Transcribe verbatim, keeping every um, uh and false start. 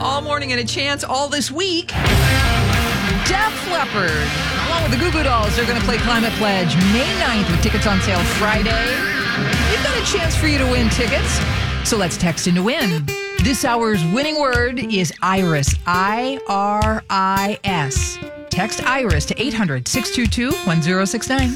All morning and a chance all this week. Def Leppard, along with the Goo Goo Dolls, they're going to play Climate Pledge May ninth with tickets on sale Friday. We've got a chance for you to win tickets, so let's text in to win. This hour's winning word is Iris, I R I S. Text Iris to eight hundred, six two two, one zero six nine.